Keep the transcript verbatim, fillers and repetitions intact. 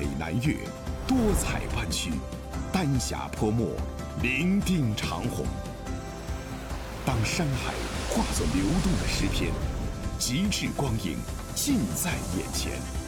北南岳，多彩湾区，丹霞泼墨，伶仃长虹。当山海化作流动的诗篇，极致光影尽在眼前。